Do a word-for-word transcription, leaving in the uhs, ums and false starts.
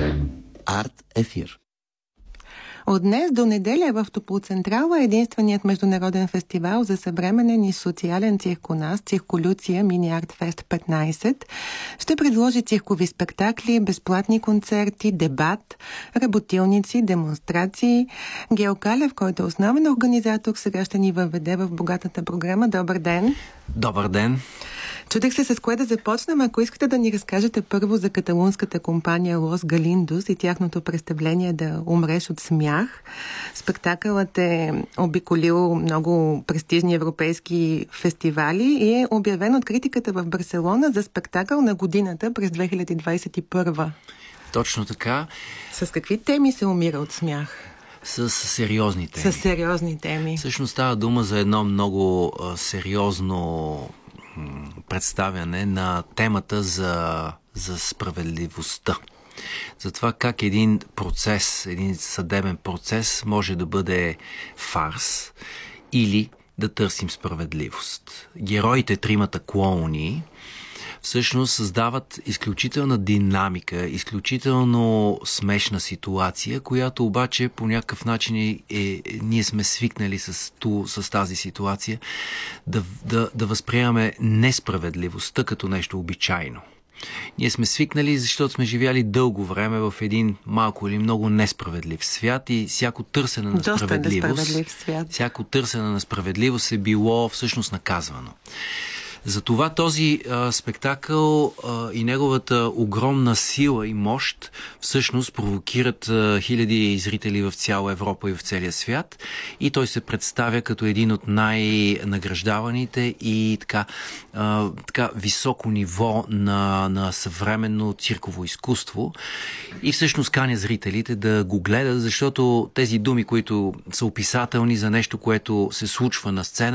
Арт ефир. От днес до неделя в Топлоцентрала е единственият международен фестивал за съвременен и социален цирконаз Цирколюция Мини Арт Фест петнайсет. Ще предложи циркови спектакли, безплатни концерти, дебат, работилници, демонстрации. Гео Калев, който е основен организатор, сега ще ни въведе в богатата програма. Добър ден! Добър ден! Чудех се с кое да започнем. Ако искате да ни разкажете първо за каталунската компания Лос Галиндос и тяхното представление "Да умреш от смях". Спектакълът е обиколил много престижни европейски фестивали и е обявен от критиката в Барселона за спектакъл на годината през две хиляди двадесет и първа. Точно така. С какви теми се умира от смях? С сериозни теми. С сериозни теми. Всъщност става дума за едно много а, сериозно представяне на темата за, за справедливостта. За това как един процес, един съдебен процес може да бъде фарс или да търсим справедливост. Героите, тримата клоуни, всъщност създават изключителна динамика, изключително смешна ситуация, която обаче по някакъв начин е, е, ние сме свикнали с, ту, с тази ситуация да, да, да възприемаме несправедливостта като нещо обичайно. Ние сме свикнали, защото сме живяли дълго време в един малко или много несправедлив свят и всяко търсене на Доста справедливост, всяко търсене на справедливост е било всъщност наказвано. Затова този а, спектакъл а, и неговата огромна сила и мощ всъщност провокират а, хиляди зрители в цяла Европа и в целия свят, и той се представя като един от най-награждаваните и така, а, така високо ниво на, на съвременно цирково изкуство, и всъщност каня зрителите да го гледат, защото тези думи, които са описателни за нещо, което се случва на сцена,